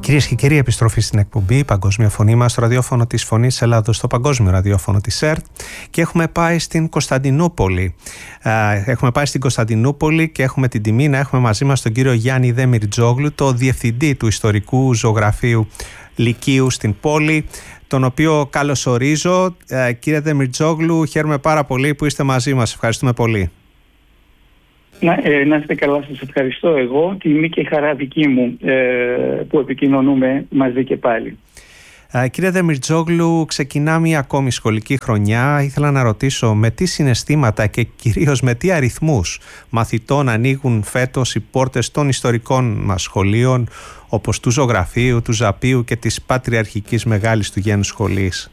Κυρίες και κύριοι, επιστροφή στην εκπομπή Παγκόσμια Φωνή μας στο ραδιόφωνο της Φωνής Ελλάδος, στο παγκόσμιο ραδιόφωνο της ΕΡΤ, και έχουμε πάει στην Κωνσταντινούπολη. Και έχουμε την τιμή να έχουμε μαζί μας τον κύριο Γιάννη Δεμιρτζόγλου, το διευθυντή του Ιστορικού Ζωγραφείου Λυκείου στην πόλη, τον οποίο καλωσορίζω. Κύριε Δεμιρτζόγλου, χαίρομαι πάρα πολύ που είστε μαζί μας. Ευχαριστούμε πολύ. Να είστε καλά, σας ευχαριστώ εγώ. Τιμή και χαρά δική μου που επικοινωνούμε μαζί και πάλι. Κύριε Δεμιρτζόγλου, ξεκινά μια ακόμη σχολική χρονιά. Ήθελα να ρωτήσω με τι συναισθήματα και κυρίως με τι αριθμούς μαθητών ανοίγουν φέτος οι πόρτες των ιστορικών μας σχολείων, όπως του Ζωγραφείου, του Ζαπίου και της Πατριαρχικής Μεγάλης του Γένους Σχολής.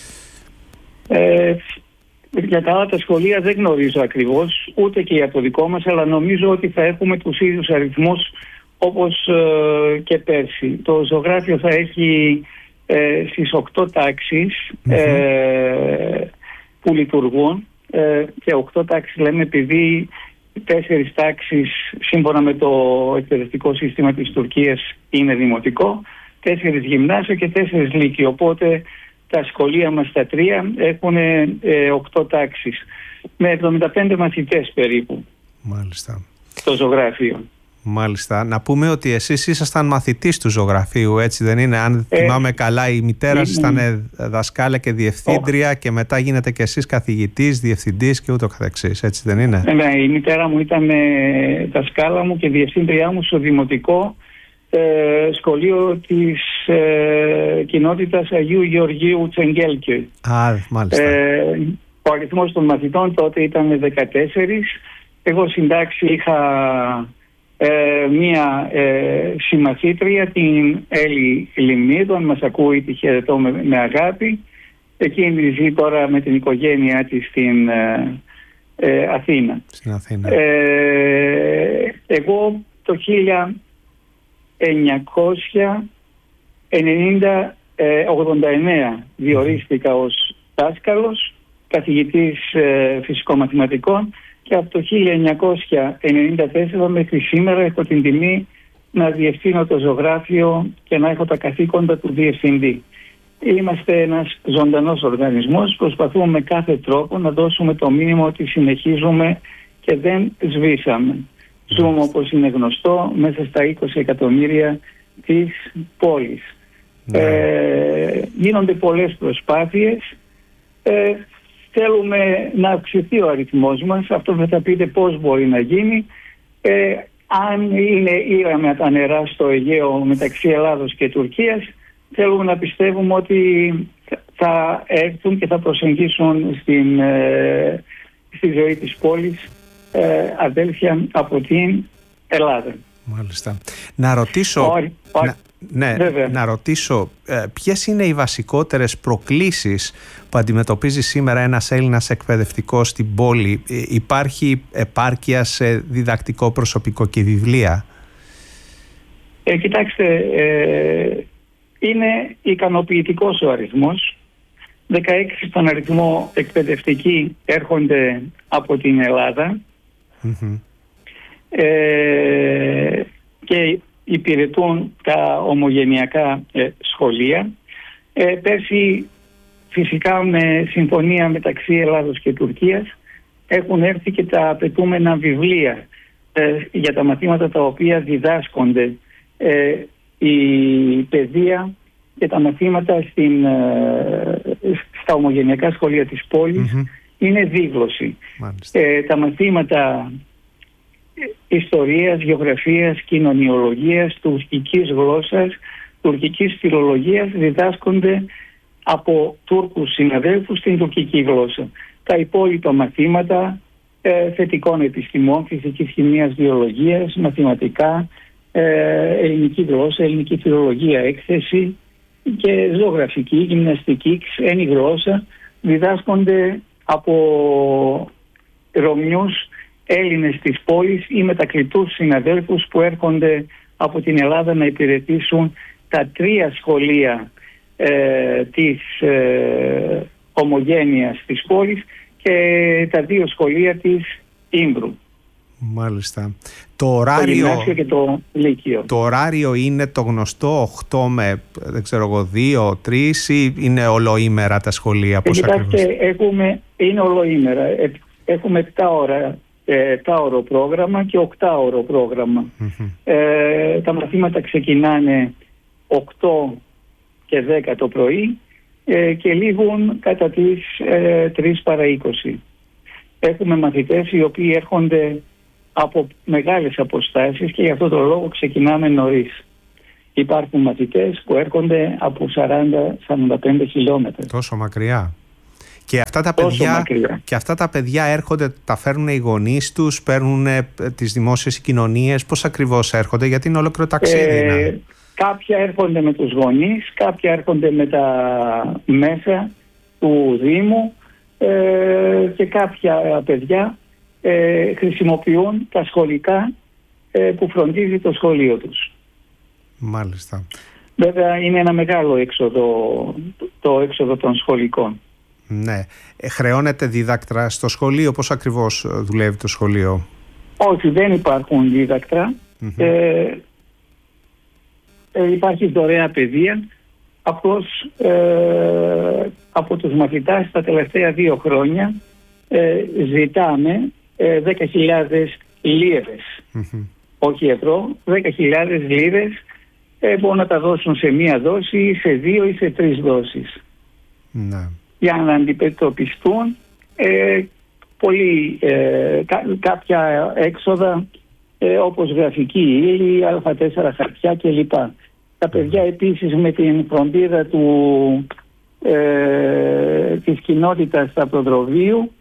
Για τα άλλα τα σχολεία δεν γνωρίζω ακριβώς, ούτε και για το δικό μας, αλλά νομίζω ότι θα έχουμε τους ίδιους αριθμούς όπως και πέρσι. Το ζωγράφιο θα έχει στις 8 τάξεις που λειτουργούν, και 8 τάξεις λέμε επειδή 4 τάξεις σύμφωνα με το εκπαιδευτικό σύστημα της Τουρκίας είναι δημοτικό, 4 γυμνάσιο και 4 λύκειο, οπότε τα σχολεία μας τα 3 έχουν 8 τάξεις με 75 μαθητές περίπου. Μάλιστα. Το ζωγράφιο. Μάλιστα. Να πούμε ότι εσείς ήσασταν μαθητής του ζωγραφείου, έτσι δεν είναι? Αν θυμάμαι καλά, η μητέρα σας ήταν δασκάλα και διευθύντρια και μετά γίνετε και εσείς καθηγητής, διευθυντής και ούτω καθεξής, έτσι δεν είναι? Ναι, η μητέρα μου ήταν δασκάλα μου και διευθύντριά μου στο δημοτικό σχολείο της κοινότητας Αγίου Γεωργίου Τσεγγέλκε. Μάλιστα. Ο αριθμός των μαθητών τότε ήταν 14. Εγώ συντάξει είχα μία συμμαθήτρια, την Έλλη Λιμνίδου, αν μας ακούει τη χαιρετώ με αγάπη. Εκείνη ζει τώρα με την οικογένειά της στην Αθήνα. Στην Αθήνα. Εγώ το 1989 διορίστηκα ως δάσκαλος, καθηγητής φυσικομαθηματικών, και από το 1994 μέχρι σήμερα έχω την τιμή να διευθύνω το ζωγράφιο και να έχω τα καθήκοντα του διευθυντή. Είμαστε ένας ζωντανός οργανισμός, προσπαθούμε με κάθε τρόπο να δώσουμε το μήνυμα ότι συνεχίζουμε και δεν σβήσαμε. Ζούμε, όπως είναι γνωστό, μέσα στα 20 εκατομμύρια της πόλης. Γίνονται πολλές προσπάθειες. Θέλουμε να αυξηθεί ο αριθμός μας. Αυτό δεν θα πείτε πώς μπορεί να γίνει. Αν είναι ήρα τα νερά στο Αιγαίο μεταξύ Ελλάδος και Τουρκίας, θέλουμε να πιστεύουμε ότι θα έρθουν και θα προσεγγίσουν στη ζωή της πόλης αδέλφια από την Ελλάδα. Μάλιστα. Να ρωτήσω ποιες είναι οι βασικότερες προκλήσεις που αντιμετωπίζει σήμερα ένας Έλληνας εκπαιδευτικός στην πόλη? Υπάρχει επάρκεια σε διδακτικό προσωπικό και βιβλία? Κοιτάξτε, είναι ικανοποιητικός ο αριθμός. 16 στον αριθμό εκπαιδευτικοί έρχονται από την Ελλάδα και υπηρετούν τα ομογενειακά σχολεία. Πέρσι, φυσικά με συμφωνία μεταξύ Ελλάδος και Τουρκίας, έχουν έρθει και τα απαιτούμενα βιβλία για τα μαθήματα τα οποία διδάσκονται, η παιδεία και τα μαθήματα στα ομογενειακά σχολεία της πόλης είναι δίγλωση. Τα μαθήματα ιστορίας, γεωγραφίας, κοινωνιολογίας, τουρκικής γλώσσας, τουρκικής φιλολογίας διδάσκονται από Τούρκους συναδέλφους στην τουρκική γλώσσα. Τα υπόλοιπα μαθήματα θετικών επιστημών, φυσικής, χημείας, βιολογίας, μαθηματικά, ελληνική γλώσσα, ελληνική φιλολογία, έκθεση και ζωγραφική, γυμναστική, ξένη γλώσσα διδάσκονται από Ρωμιούς Έλληνες της πόλης ή μετακλητούς συναδέλφους που έρχονται από την Ελλάδα να υπηρετήσουν τα 3 σχολεία της ομογένειας της πόλης και τα 2 σχολεία της Ήμβρου. Μάλιστα. Το γυμνάσιο και το λύκειο. Το ωράριο είναι το γνωστό 8 με 2-3 ή είναι ολοήμερα τα σχολεία? Πώς ακριβώς? Είναι ολοήμερα. Έχουμε 7ωρο πρόγραμμα και 8ωρο πρόγραμμα. Τα μαθήματα ξεκινάνε 8 και 10 το πρωί και λήγουν κατά τις 3 παρά 20. Έχουμε μαθητές οι οποίοι έρχονται από μεγάλες αποστάσεις και γι' αυτό το λόγο ξεκινάμε νωρίς. Υπάρχουν μαθητές που έρχονται από 40-45 χιλιόμετρα. Τόσο μακριά. Και αυτά τα παιδιά έρχονται, τα φέρνουν οι γονείς τους, παίρνουν τις δημόσιες κοινωνίες? Πώς ακριβώς έρχονται, γιατί είναι ολόκληρο ταξίδι? Κάποια έρχονται με τους γονείς, κάποια έρχονται με τα μέσα του Δήμου και κάποια παιδιά χρησιμοποιούν τα σχολικά που φροντίζει το σχολείο τους. Μάλιστα. Βέβαια είναι ένα μεγάλο έξοδο, το έξοδο των σχολικών. Ναι. Χρεώνεται δίδακτρα στο σχολείο? Πώς ακριβώς δουλεύει το σχολείο? Όχι, δεν υπάρχουν δίδακτρα. Υπάρχει δωρεά παιδεία. Απλώς από τους μαθητάς τα τελευταία 2 χρόνια ζητάμε 10.000 λίρες. Όχι ευρώ, 10.000 λίρες. Μπορούν να τα δώσουν σε 1 δόση ή σε 2 ή σε 3 δόσεις. Ναι. Για να αντιμετωπιστούν κάποια έξοδα όπως γραφική ύλη, α4 χαρτιά κλπ. Τα παιδιά επίσης με την φροντίδα της κοινότητας Σταυροδρομίου,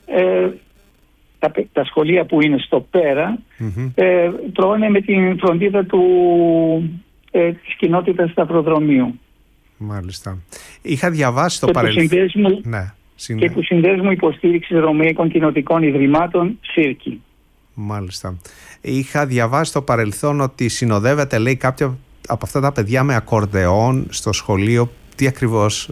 τα σχολεία που είναι στο πέρα, τρώνε με την φροντίδα της κοινότητας Σταυροδρομίου. Μάλιστα. Είχα διαβάσει το παρελθόν. Και του Συνδέσμου Υποστήριξης Ρωμαϊκών Κοινοτικών Ιδρυμάτων ΣΥΡΚΙ. Μάλιστα. Είχα διαβάσει στο παρελθόν ότι συνοδεύεται, λέει, κάποια από αυτά τα παιδιά με ακορντεόν στο σχολείο. Τι ακριβώς?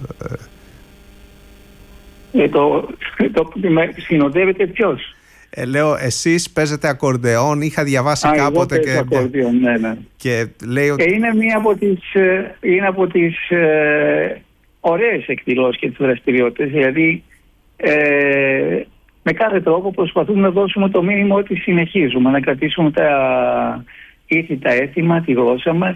Συνοδεύεται ποιος? Λέω, εσείς παίζετε ακορντεόν? Είχα διαβάσει κάποτε και λέει ότι είναι μία από τις ωραίες εκδηλώσεις και τις δραστηριότητες. Δηλαδή με κάθε τρόπο προσπαθούμε να δώσουμε το μήνυμα ότι συνεχίζουμε να κρατήσουμε τα ήθη, τα έθιμα, τη γλώσσα μας.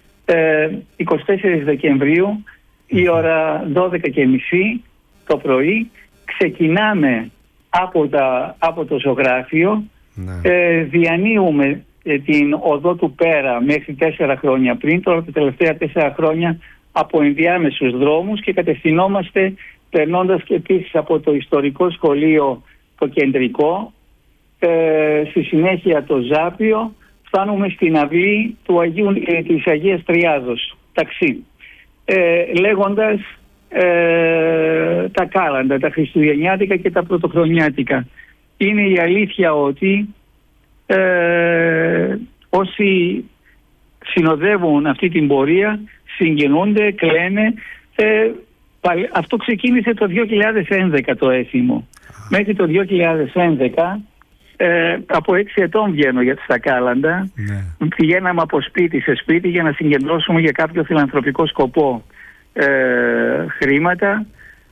24 Δεκεμβρίου η ώρα 12:30 το πρωί ξεκινάμε από το ζωγράφιο. Διανύουμε την οδό του Πέρα μέχρι 4 χρόνια πριν. Τώρα τα τελευταία 4 χρόνια από ενδιάμεσους δρόμους και κατευθυνόμαστε περνώντας και επίσης από το ιστορικό σχολείο το κεντρικό, στη συνέχεια το Ζάπιο, φτάνουμε στην αυλή της Αγίας Τριάδος, ταξί, λέγοντας τα κάλαντα, τα χριστουγεννιάτικα και τα πρωτοχρονιάτικα. Είναι η αλήθεια ότι όσοι συνοδεύουν αυτή την πορεία συγκινούνται, κλαίνε. Αυτό ξεκίνησε το 2011 το έθιμο. Μέχρι το 2011 από 6 ετών βγαίνω στα κάλαντα. Πηγαίναμε από σπίτι σε σπίτι για να συγκεντρώσουμε για κάποιο φιλανθρωπικό σκοπό χρήματα.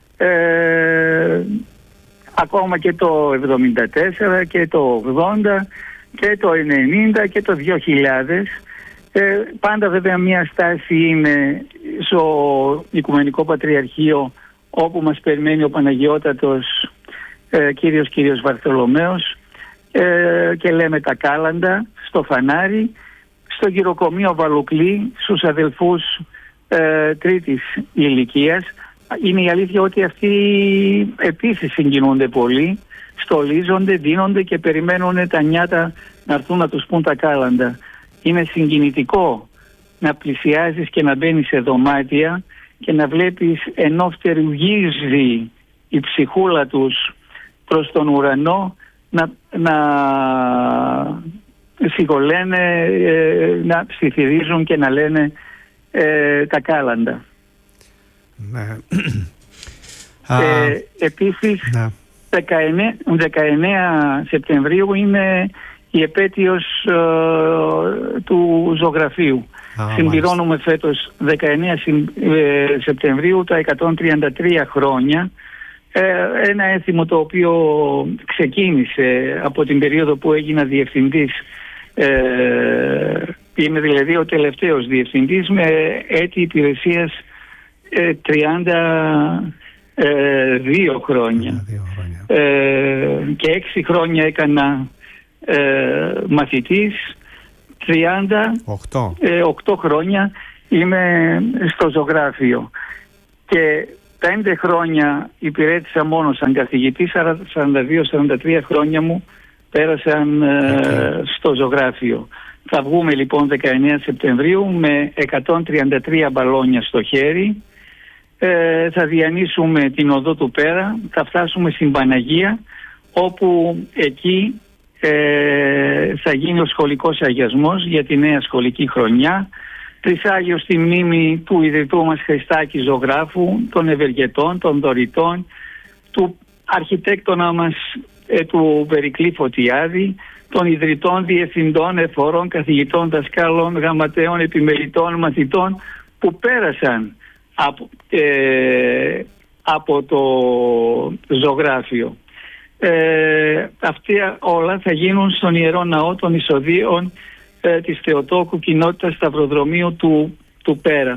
Ακόμα και το 74 και το 80 και το 90 και το 2000. Πάντα βέβαια μια στάση είναι στο Οικουμενικό Πατριαρχείο, όπου μας περιμένει ο Παναγιώτατος Κύριος Βαρθολομαίος, και λέμε τα κάλαντα στο φανάρι, στο γυροκομείο Βαλουκλή, στους αδελφούς τρίτης ηλικίας. Είναι η αλήθεια ότι αυτοί επίσης συγκινούνται πολύ, στολίζονται, δίνονται και περιμένουν τα νιάτα να έρθουν να τους πούν τα κάλαντα. Είναι συγκινητικό να πλησιάζεις και να μπαίνεις σε δωμάτια και να βλέπεις, ενώ φτερουγίζει η ψυχούλα τους προς τον ουρανό, να σιγολένε, να ψιθυρίζουν και να λένε τα κάλαντα. Ναι. Επίσης 19 Σεπτεμβρίου είναι η επέτειος του ζωγραφίου. Συμπληρώνουμε φέτος 19 Σεπτεμβρίου τα 133 χρόνια. Ένα έθιμο το οποίο ξεκίνησε από την περίοδο που έγινα διευθυντής. Είμαι δηλαδή ο τελευταίος διευθυντής με έτη υπηρεσίας 32 χρόνια. Και 6 χρόνια έκανα μαθητής, 8 χρόνια είμαι στο ζωγράφιο και 5 χρόνια υπηρέτησα μόνο σαν καθηγητής, 42-43 χρόνια μου πέρασαν στο ζωγράφιο. Θα βγούμε λοιπόν 19 Σεπτεμβρίου με 133 μπαλόνια στο χέρι. Θα διανύσουμε την οδό του Πέρα, θα φτάσουμε στην Παναγία, όπου εκεί θα γίνει ο σχολικός αγιασμός για τη νέα σχολική χρονιά. Τρισάγιο στη μνήμη του ιδρυτού μας Χριστάκη ζωγράφου, των ευεργετών, των δωρητών, του αρχιτέκτονα μας του Περικλή Φωτιάδη, των ιδρυτών, διευθυντών, εφορών, καθηγητών, δασκάλων, γραμματέων, επιμελητών, μαθητών που πέρασαν από το ζωγράφιο. Αυτά όλα θα γίνουν στον Ιερό Ναό των Εισοδίων της Θεοτόκου Κοινότητας Σταυροδρομίου του Πέρα.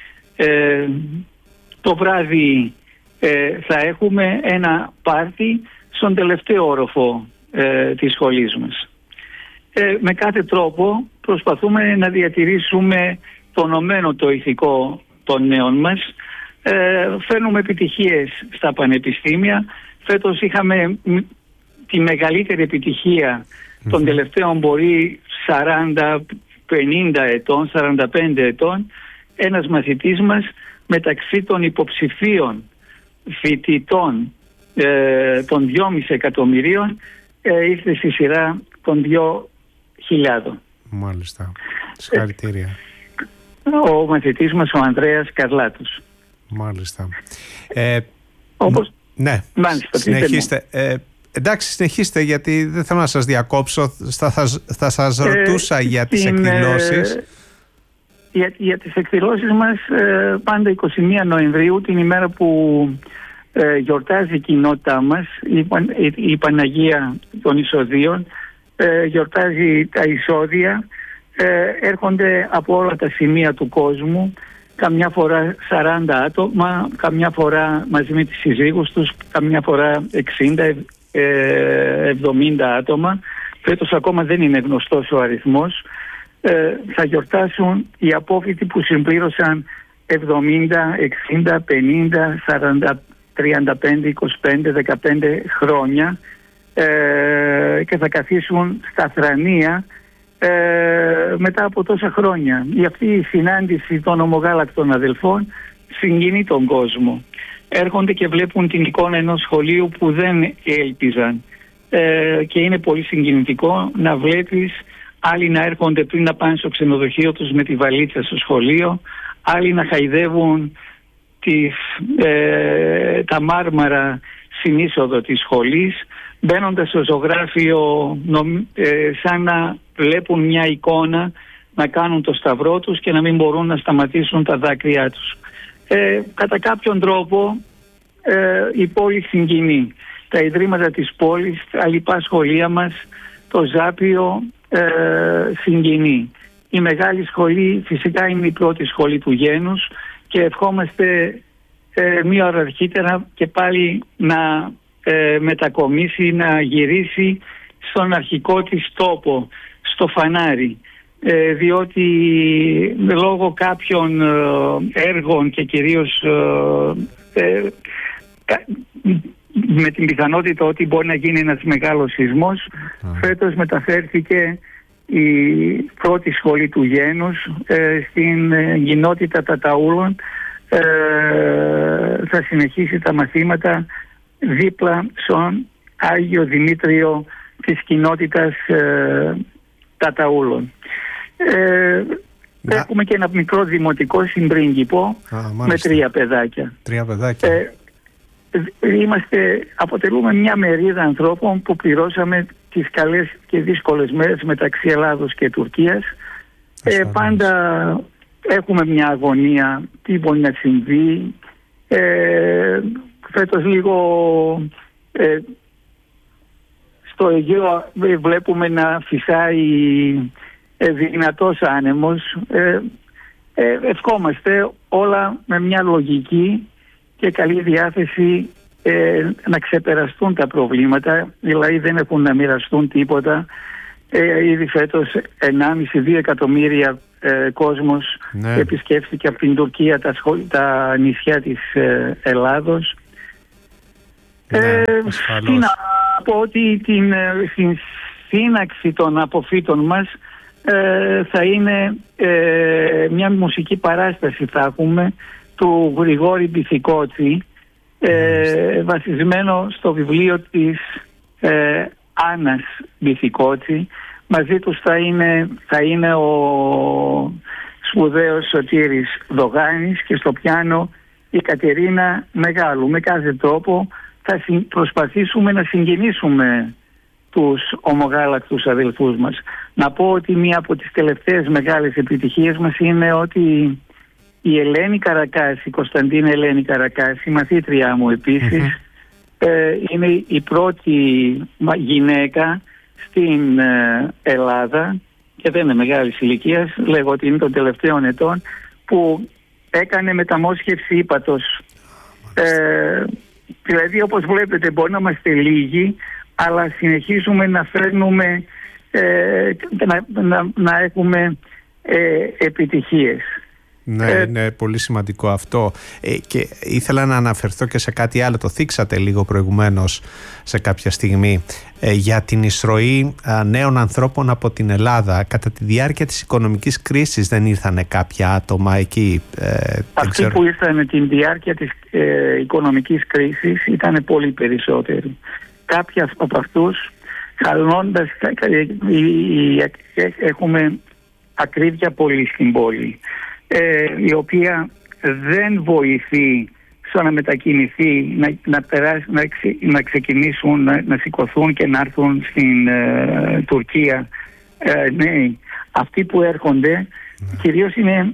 Το βράδυ θα έχουμε ένα πάρτι στον τελευταίο όροφο της σχολής μας. Με κάθε τρόπο προσπαθούμε να διατηρήσουμε τονωμένο το ηθικό των νέων μας. Φέρνουμε επιτυχίες στα πανεπιστήμια. Φέτος είχαμε τη μεγαλύτερη επιτυχία των τελευταίων μπορεί 40, 50 ετών, 45 ετών. Ένας μαθητής μας μεταξύ των υποψηφίων φοιτητών των 2,5 εκατομμυρίων ήρθε στη σειρά των 2.000. Μάλιστα. Συγχαρητήρια. Ο μαθητής μας ο Ανδρέας Καρλάτος. Μάλιστα. Όπως... Ναι, μάλιστα, συνεχίστε. Εντάξει, συνεχίστε, γιατί δεν θέλω να σας διακόψω. Θα σας ρωτούσα για τις εκδηλώσεις. Για τις εκδηλώσεις μας πάντα 21 Νοεμβρίου, την ημέρα που γιορτάζει η κοινότητά μας, η Παναγία των Εισοδίων, γιορτάζει τα εισόδια, έρχονται από όλα τα σημεία του κόσμου, καμιά φορά 40 άτομα, καμιά φορά μαζί με τις συζύγους τους, καμιά φορά 60-70 άτομα. Φέτος ακόμα δεν είναι γνωστός ο αριθμός. Θα γιορτάσουν οι απόφοιτοι που συμπλήρωσαν 70, 60, 50, 40, 35, 25, 15 χρόνια και θα καθίσουν στα θρανία μετά από τόσα χρόνια. Αυτή η συνάντηση των ομογάλακτων αδελφών συγκινεί τον κόσμο. Έρχονται και βλέπουν την εικόνα ενός σχολείου που δεν έλπιζαν και είναι πολύ συγκινητικό να βλέπεις άλλοι να έρχονται πριν να πάνε στο ξενοδοχείο τους με τη βαλίτσα στο σχολείο, άλλοι να χαϊδεύουν τα μάρμαρα στην είσοδο της σχολής, μπαίνοντας στο ζωγράφιο σαν να βλέπουν μια εικόνα, να κάνουν το σταυρό τους και να μην μπορούν να σταματήσουν τα δάκρυά τους. Κατά κάποιον τρόπο η πόλη συγκινεί. Τα ιδρύματα της πόλης, τα λοιπά σχολεία μας, το Ζάπιο συγκινεί. Η μεγάλη σχολή φυσικά είναι η πρώτη σχολή του γένους και ευχόμαστε μία ώρα αρχίτερα και πάλι να μετακομίσει, να γυρίσει στον αρχικό της τόπο, στο Φανάρι, διότι λόγω κάποιων έργων και κυρίως με την πιθανότητα ότι μπορεί να γίνει ένας μεγάλος σεισμός, φέτος μεταφέρθηκε η πρώτη σχολή του γένους στην κοινότητα Ταταούλων. Θα συνεχίσει τα μαθήματα δίπλα στον Άγιο Δημήτριο της κοινότητας Ταταούλων. Έχουμε και ένα μικρό δημοτικό στην Πρίγκιπο με 3 παιδάκια. 3 παιδάκια. Αποτελούμε μια μερίδα ανθρώπων που πληρώσαμε τις καλές και δύσκολες μέρες μεταξύ Ελλάδος και Τουρκίας. Πάντα έχουμε μια αγωνία τι μπορεί να συμβεί. Φέτος λίγο στο Αιγαίο βλέπουμε να φυσάει δυνατός άνεμος. Ευχόμαστε όλα με μια λογική και καλή διάθεση να ξεπεραστούν τα προβλήματα, δηλαδή δεν έχουν να μοιραστούν τίποτα. Ήδη φέτος 1,5-2 εκατομμύρια κόσμος επισκέφθηκε από την Τουρκία τα νησιά της Ελλάδος. Τι να πω, ότι στην σύναξη των αποφύτων μας θα είναι μια μουσική παράσταση, θα έχουμε, του Γρηγόρη Μπιθικότσι, βασισμένο στο βιβλίο της Άννας Μπιθικότσι. Μαζί τους θα είναι ο σπουδαίος Σωτήρης Δογάνης και στο πιάνο η Κατερίνα Μεγάλου. Με κάθε τρόπο θα προσπαθήσουμε να συγκινήσουμε τους ομογάλακτους αδελφούς μας. Να πω ότι μία από τις τελευταίες μεγάλες επιτυχίες μας είναι ότι η Ελένη Καρακάση, η Κωνσταντίνα Ελένη Καρακάση, η μαθήτριά μου επίσης, είναι η πρώτη γυναίκα στην Ελλάδα και δεν είναι μεγάλης ηλικίας, λέγω ότι είναι των τελευταίων ετών, που έκανε μεταμόσχευση ύπατος. Δηλαδή, όπως βλέπετε, μπορεί να είμαστε λίγοι, αλλά συνεχίζουμε να φέρνουμε, να έχουμε επιτυχίες. Ναι, είναι πολύ σημαντικό αυτό. Και ήθελα να αναφερθώ και σε κάτι άλλο, το θίξατε λίγο προηγουμένως σε κάποια στιγμή, για την εισρωή νέων ανθρώπων από την Ελλάδα. Κατά τη διάρκεια της οικονομικής κρίσης δεν ήρθανε κάποια άτομα εκεί? Αυτοί που ήρθαν την διάρκεια της οικονομικής κρίσης ήταν πολύ περισσότεροι. Κάποιοι από αυτούς, χαλώνοντας, έχουμε ακρίβεια πολύ στην πόλη, η οποία δεν βοηθεί στο να μετακινηθεί, να ξεκινήσουν, να σηκωθούν και να έρθουν στην Τουρκία. Ναι, αυτοί που έρχονται κυρίως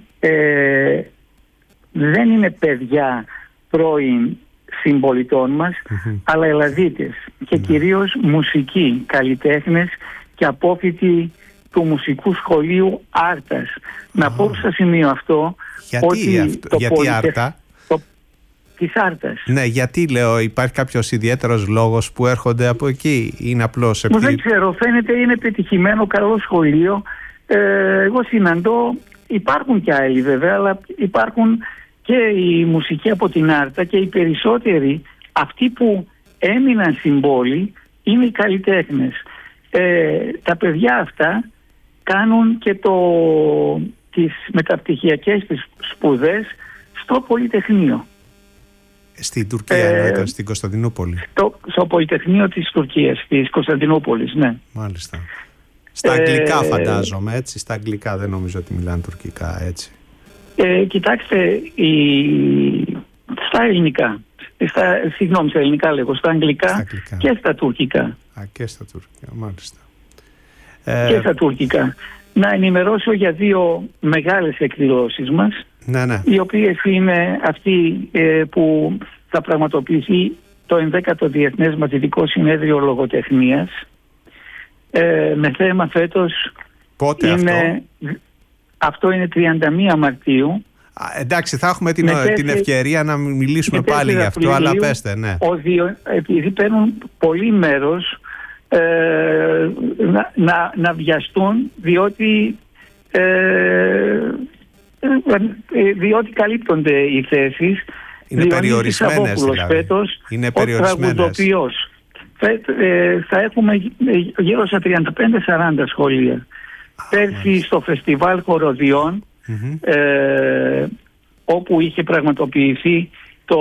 δεν είναι παιδιά πρώην συμπολιτών μας, αλλά Ελλαδίτες και κυρίως μουσικοί, καλλιτέχνες και απόφοιτοι του Μουσικού Σχολείου Άρτας. Να πω στο σημείο αυτό γιατί Άρτα? Της Άρτας. Ναι, γιατί λέω, υπάρχει κάποιος ιδιαίτερος λόγος που έρχονται από εκεί? Είναι απλώς δεν ξέρω, φαίνεται είναι πετυχημένο, καλό σχολείο. Εγώ συναντώ, υπάρχουν και άλλοι βέβαια, αλλά υπάρχουν και οι μουσικοί από την Άρτα και οι περισσότεροι αυτοί που έμειναν στην πόλη είναι οι καλλιτέχνες. Τα παιδιά αυτά κάνουν και τις μεταπτυχιακές τις σπουδές στο Πολυτεχνείο. Στην Τουρκία, στην Κωνσταντινούπολη. Στο Πολυτεχνείο της Τουρκίας, της Κωνσταντινούπολης, ναι. Μάλιστα. Στα αγγλικά φαντάζομαι, έτσι. Στα αγγλικά, δεν νομίζω ότι μιλάνε τουρκικά, έτσι. Κοιτάξτε, στα ελληνικά. Συγγνώμη, στα ελληνικά λέγω, στα αγγλικά και στα τουρκικά. Και στα τουρκικά, μάλιστα. Και στα τουρκικά. Να ενημερώσω για 2 μεγάλες εκδηλώσεις μας, οι οποίες είναι αυτή που θα πραγματοποιηθεί το 11ο Διεθνές Μαθητικό Συνέδριο Λογοτεχνίας, με θέμα φέτος. Πότε είναι αυτό είναι 31 Μαρτίου. Εντάξει, θα έχουμε την ευκαιρία να μιλήσουμε πάλι γι' αυτό, αλλά πέστε, ναι. Επειδή παίρνουν πολύ μέρος να βιαστούν, διότι καλύπτονται οι θέσεις. Είναι περιορισμένες δηλαδή. Φέτος, είναι περιορισμένες. Θα έχουμε γύρω στα 35-40 σχολεία. Πέρσι στο φεστιβάλ χοροδιών, όπου είχε πραγματοποιηθεί το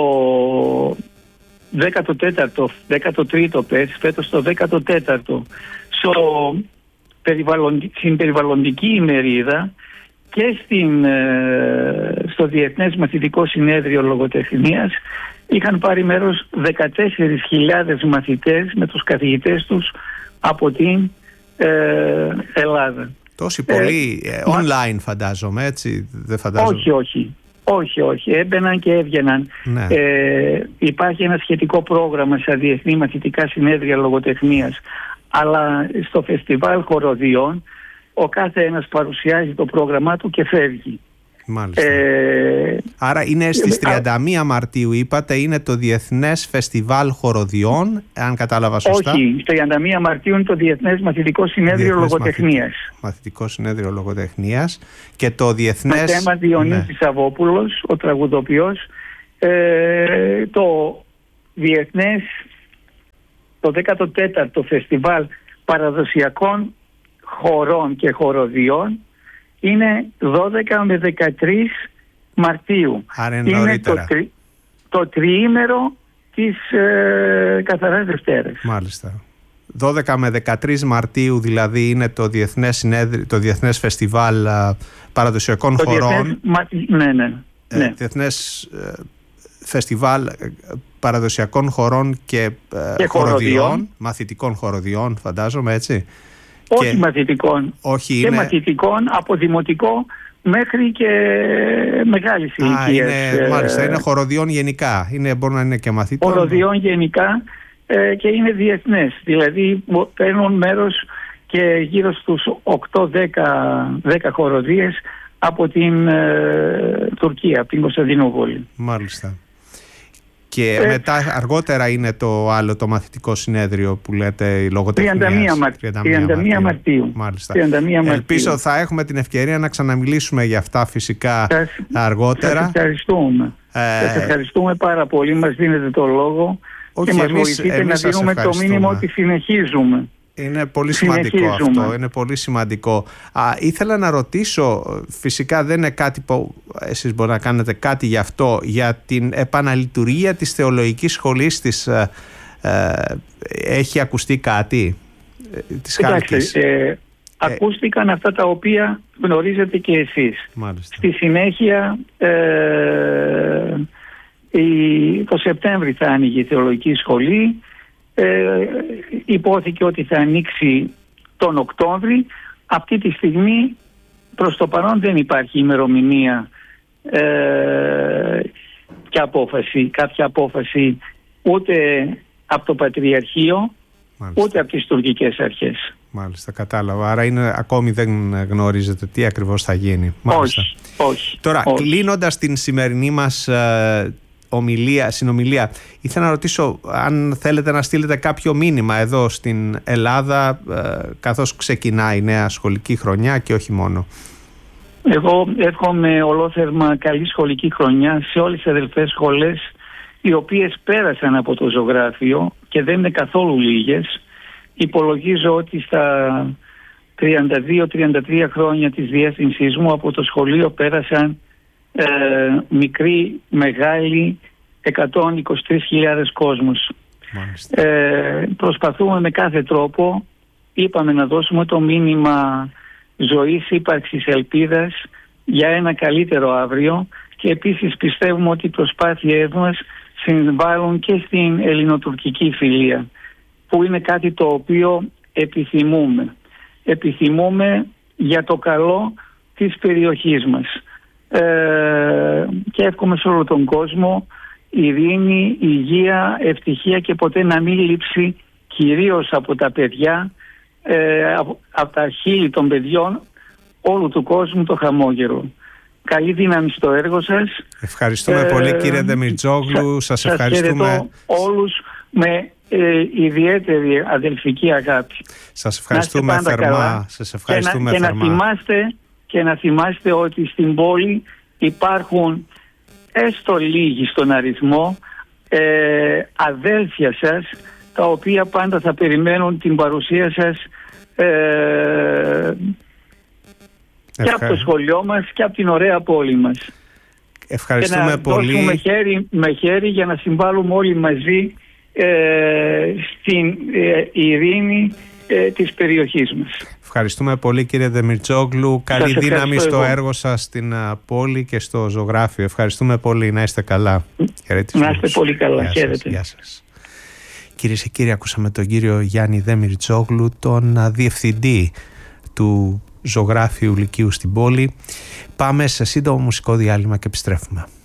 13ο πέρσι, φέτος το 14ο, στην περιβαλλοντική ημερίδα, και στο Διεθνές Μαθητικό Συνέδριο Λογοτεχνίας είχαν πάρει μέρος 14.000 μαθητές με τους καθηγητές τους από την Ελλάδα. Τόσοι πολλοί online φαντάζομαι, έτσι, δεν φαντάζομαι? Όχι, έμπαιναν και έβγαιναν. Ναι. Υπάρχει ένα σχετικό πρόγραμμα στα Διεθνή Μαθητικά Συνέδρια Λογοτεχνίας, αλλά στο Φεστιβάλ Χοροδιών ο κάθε ένας παρουσιάζει το πρόγραμμά του και φεύγει. Μάλιστα. Άρα είναι στις 31 Μαρτίου είπατε, είναι το Διεθνές Φεστιβάλ Χοροδιών, αν κατάλαβα σωστά? Όχι, στις 31 Μαρτίου είναι το Διεθνές Μαθητικό Συνέδριο Λογοτεχνίας. Μαθητικό Συνέδριο Λογοτεχνίας και το Διεθνές... Με θέμα Διονύσης Σαββόπουλος, ο τραγουδοποιός, το Διεθνές, το 14ο Φεστιβάλ Παραδοσιακών Χορών και Χοροδιών είναι 12 με 13 Μαρτίου. Άρα είναι νωρίτερα. Το τριήμερο της Καθαράς Δευτέρας. Μάλιστα. 12 με 13 Μαρτίου δηλαδή είναι το Διεθνές Φεστιβάλ Παραδοσιακών Χορών. Ναι. Διεθνές Φεστιβάλ Παραδοσιακών Χορών και χοροδιών, μαθητικών χοροδιών φαντάζομαι, έτσι? Όχι μαθητικών. Όχι, και είναι... μαθητικών από δημοτικό μέχρι και μεγάλης ηλικίας. Μάλιστα, είναι χοροδιών γενικά. Μπορεί να είναι και μαθητών. Χοροδιών γενικά και είναι διεθνές. Δηλαδή παίρνουν μέρος και γύρω στους 8-10 χοροδίες από την Τουρκία, από την Κωνσταντινούπολη. Μάλιστα. Και μετά αργότερα είναι το άλλο το μαθητικό συνέδριο που λέτε η λογοτεχνίας. 31 Μαρτίου. Μάλιστα. 31 Μαρτίου. Ελπίζω θα έχουμε την ευκαιρία να ξαναμιλήσουμε για αυτά φυσικά αργότερα. Σας ευχαριστούμε. Σας ευχαριστούμε πάρα πολύ. Μας δίνετε το λόγο και μας βοηθείτε να δίνουμε το μήνυμα ότι συνεχίζουμε. Είναι πολύ σημαντικό αυτό, είναι πολύ σημαντικό. Ήθελα να ρωτήσω, φυσικά δεν είναι κάτι που εσείς μπορείτε να κάνετε κάτι γι' αυτό, για την επαναλειτουργία της θεολογικής σχολής της, έχει ακουστεί κάτι της Χάλκης? Ακούστηκαν αυτά τα οποία γνωρίζετε και εσείς. Μάλιστα. Στη συνέχεια το Σεπτέμβρη θα άνοιγε η θεολογική σχολή. Υπόθηκε ότι θα ανοίξει τον Οκτώβρη. Αυτή τη στιγμή προς το παρόν δεν υπάρχει ημερομηνία και κάποια απόφαση ούτε από το Πατριαρχείο. Μάλιστα. Ούτε από τις τουρκικές αρχές. Μάλιστα, κατάλαβα. Άρα ακόμη δεν γνωρίζετε τι ακριβώς θα γίνει. Μάλιστα. Όχι. Τώρα, κλείνοντας την σημερινή μας συνομιλία, ήθελα να ρωτήσω αν θέλετε να στείλετε κάποιο μήνυμα εδώ στην Ελλάδα καθώς ξεκινάει η νέα σχολική χρονιά και όχι μόνο. Εγώ εύχομαι ολόθερμα καλή σχολική χρονιά σε όλες τις αδελφές σχολές οι οποίες πέρασαν από το ζωγράφιο και δεν είναι καθόλου λίγες. Υπολογίζω ότι στα 32-33 χρόνια της διεύθυνσής μου από το σχολείο πέρασαν μικροί, μεγάλοι, 123.000 κόσμος. Προσπαθούμε με κάθε τρόπο, είπαμε, να δώσουμε το μήνυμα ζωής, ύπαρξης, ελπίδας για ένα καλύτερο αύριο, και επίσης πιστεύουμε ότι οι προσπάθειές μας συμβάλλουν και στην ελληνοτουρκική φιλία, που είναι κάτι το οποίο επιθυμούμε. Επιθυμούμε για το καλό της περιοχής μας. Και εύχομαι σε όλο τον κόσμο ειρήνη, υγεία, ευτυχία και ποτέ να μην λείψει κυρίως από τα παιδιά, από τα χείλη των παιδιών όλου του κόσμου το χαμόγελο. Καλή δύναμη στο έργο σας. Ευχαριστούμε πολύ κύριε Δεμιρτζόγλου. Σας ευχαριστούμε. Σας όλους με ιδιαίτερη αδελφική αγάπη. Σας ευχαριστούμε θερμά. Σας ευχαριστούμε θερμά. Και να θυμάστε ότι στην πόλη υπάρχουν έστω λίγοι στον αριθμό αδέλφια σας, τα οποία πάντα θα περιμένουν την παρουσία σας και από το σχολείο μας και από την ωραία πόλη μας. Ευχαριστούμε πολύ. Και να δώσουμε χέρι με χέρι για να συμβάλλουμε όλοι μαζί στην ειρήνη της περιοχής μας. Ευχαριστούμε πολύ, κύριε Δεμιρτζόγλου. Καλή δύναμη στο έργο σας στην πόλη και στο ζωγράφιο. Ευχαριστούμε πολύ. Να είστε καλά. Να είστε πολύ καλά. Χαίρετε. Γεια σας. Κυρίες και κύριοι, ακούσαμε τον κύριο Γιάννη Δεμιρτζόγλου, τον διευθυντή του ζωγράφιου Λυκείου στην πόλη. Πάμε σε σύντομο μουσικό διάλειμμα και επιστρέφουμε.